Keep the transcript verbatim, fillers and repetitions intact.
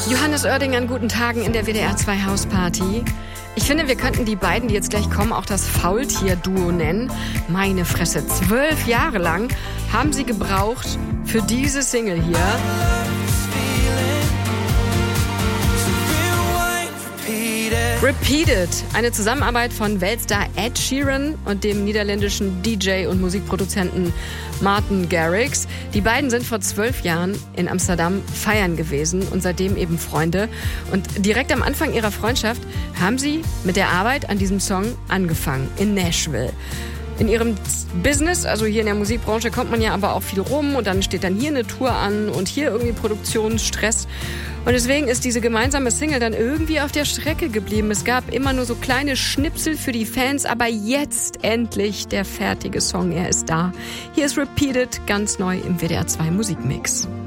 Johannes Oerding an guten Tagen in der W D R zwei Hausparty. Ich finde, wir könnten die beiden, die jetzt gleich kommen, auch das Faultier-Duo nennen. Meine Fresse, zwölf Jahre lang haben sie gebraucht für diese Single hier. Repeated, eine Zusammenarbeit von Weltstar Ed Sheeran und dem niederländischen D J und Musikproduzenten Martin Garrix. Die beiden sind vor zwölf Jahren in Amsterdam feiern gewesen und seitdem eben Freunde. Und direkt am Anfang ihrer Freundschaft haben sie mit der Arbeit an diesem Song angefangen, in Nashville. In ihrem Business, also hier in der Musikbranche, kommt man ja aber auch viel rum und dann steht dann hier eine Tour an und hier irgendwie Produktionsstress. Und deswegen ist diese gemeinsame Single dann irgendwie auf der Strecke geblieben. Es gab immer nur so kleine Schnipsel für die Fans, aber jetzt endlich der fertige Song, er ist da. Hier ist Repeated, ganz neu im W D R zwei Musikmix.